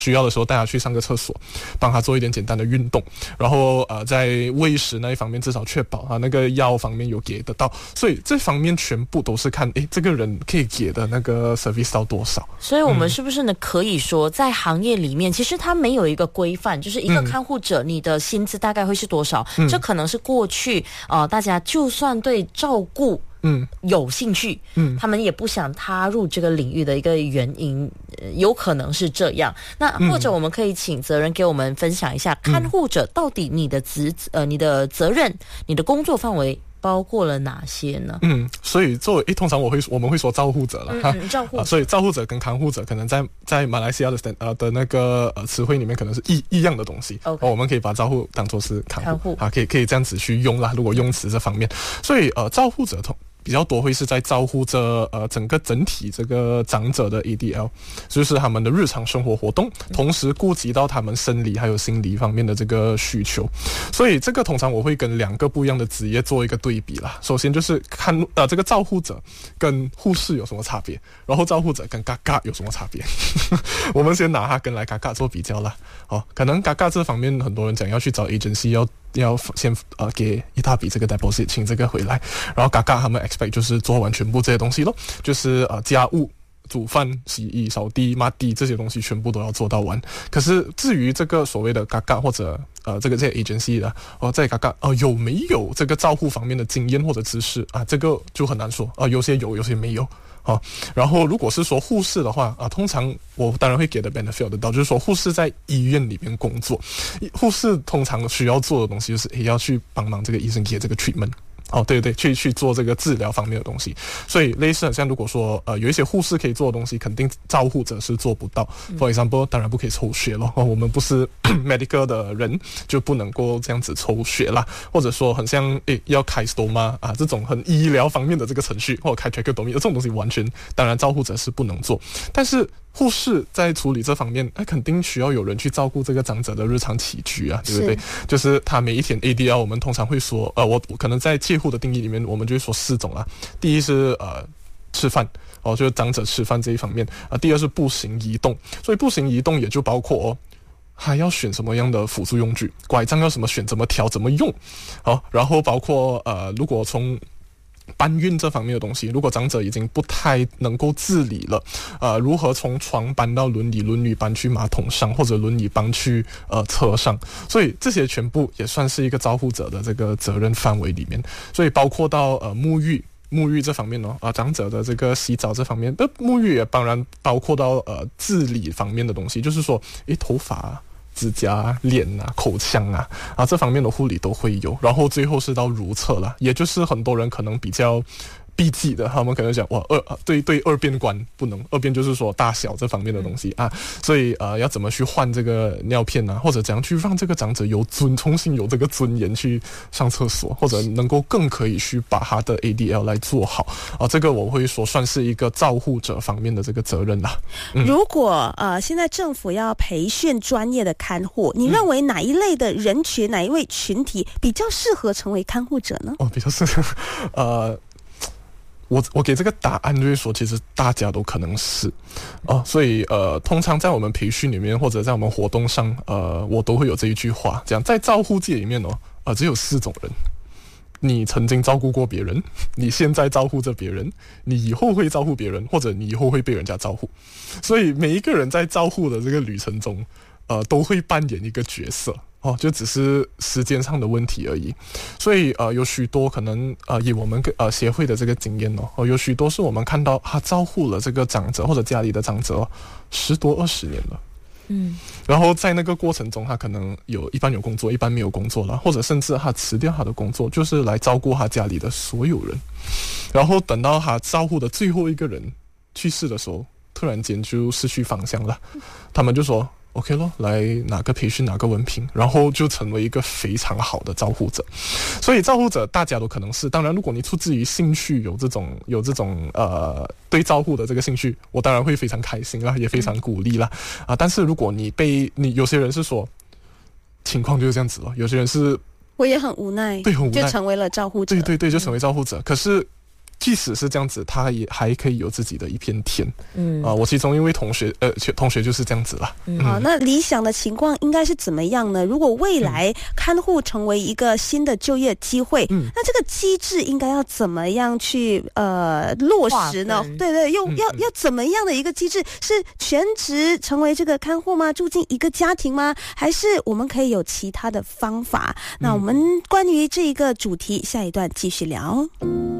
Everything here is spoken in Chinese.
需要的时候带他去上个厕所，帮他做一点简单的运动，然后在喂食那一方面至少确保那个药方面有给得到，所以这方面全部都是看这个人可以给的那个 service 到多少。 所以我们是不是呢可以说在行业里面其实它没有一个规范，就是一个看护者你的薪资大概会是多少，这可能是过去大家就算对照顾有兴趣，他们也不想踏入这个领域的一个原因，有可能是这样。那或者我们可以请责任给我们分享一下，看护者到底你的责任、你的工作范围包括了哪些呢？ 所以作为通常我们会说照护者了照护者所以照护者跟看护者可能在马来西亚的那个词汇里面可能是一样的东西。我们可以把照护当作是看护可以这样子去用啦。如果用词这方面，所以照护者比较多会是在照顾着整体这个长者的 ADL， 就是他们的日常生活活动，同时顾及到他们生理还有心理方面的这个需求。所以这个通常我会跟两个不一样的职业做一个对比啦。首先就是看这个照护者跟护士有什么差别，然后照护者跟嘎嘎有什么差别。我们先拿它跟来嘎嘎做比较啦。可能嘎嘎这方面很多人讲要去找 agency，要先给一大笔这个 deposit 请这个回来，然后嘎嘎他们 expect 就是做完全部这些东西咯，就是家务、煮饭、洗衣、扫地、抹地这些东西全部都要做到完。可是至于这个所谓的嘎嘎或者这些 agency 的在嘎嘎有没有这个照护方面的经验或者知识这个就很难说有些有，有些没有。然后如果是说护士的话通常我当然会给的 benefit 得到，就是说护士在医院里面工作，护士通常需要做的东西就是也要去帮忙这个医生给这个 treatment。对，去做这个治疗方面的东西。所以类似很像如果说有一些护士可以做的东西，肯定照护者是做不到。For example， 当然不可以抽血咯。我们不是medical 的人就不能够这样子抽血啦。或者说很像要开 stoma 这种很医疗方面的这个程序，或者开 tracheotomy 这种东西完全当然照护者是不能做。但是护士在处理这方面肯定需要有人去照顾这个长者的日常起居对不对？就是他每一天 ADL 我们通常会说我可能在介护的定义里面我们就会说4种啦。第一是吃饭就是长者吃饭这一方面第二是步行移动，所以步行移动也就包括还要选什么样的辅助用具，拐杖要什么选，怎么调，怎么用然后包括如果从搬运这方面的东西，如果长者已经不太能够自理了如何从床搬到轮椅搬去马桶上，或者轮椅搬去车上，所以这些全部也算是一个照护者的这个责任范围里面。所以包括到沐浴这方面长者的这个洗澡这方面沐浴也当然包括到自理方面的东西，就是说头发指甲、脸口腔这方面的护理都会有。然后最后是到如厕了，也就是很多人可能比较避忌的，他们可能讲对二便关不能，二便就是说大小这方面的东西所以要怎么去换这个尿片或者怎样去让这个长者重新有这个尊严去上厕所，或者能够更可以去把他的 ADL 来做好这个我会说算是一个照护者方面的这个责任啦。 如果现在政府要培训专业的看护，你认为哪一类的人群哪一位群体比较适合成为看护者呢？ 比较适合我给这个答案就是说其实大家都可能是所以通常在我们培训里面或者在我们活动上我都会有这一句话，这样在照护界里面只有4种人。你曾经照顾过别人，你现在照顾着别人，你以后会照顾别人，或者你以后会被人家照顾。所以每一个人在照护的这个旅程中都会扮演一个角色就只是时间上的问题而已。所以有许多可能以我们协会的这个经验有许多是我们看到他照顾了这个长者或者家里的长者10多20年了。然后在那个过程中他可能一半有工作，一半没有工作了，或者甚至他辞掉他的工作，就是来照顾他家里的所有人。然后等到他照顾的最后一个人去世的时候，突然间就失去方向了。他们就说OK 咯，来哪个培训哪个文凭，然后就成为一个非常好的照护者。所以照护者大家都可能是，当然如果你出自于兴趣有这种对照护的这个兴趣，我当然会非常开心啦，也非常鼓励啦但是如果你有些人是说情况就是这样子了，有些人是我也很无奈， 对，很无奈就成为了照护者。 对，就成为照护者。可是即使是这样子，他也还可以有自己的一片天。我其中一位同学就是这样子啦。 好，那理想的情况应该是怎么样呢？如果未来看护成为一个新的就业机会，那这个机制应该要怎么样去落实呢？对，要怎么样的一个机制？是全职成为这个看护吗？住进一个家庭吗？还是我们可以有其他的方法？那我们关于这一个主题，下一段继续聊。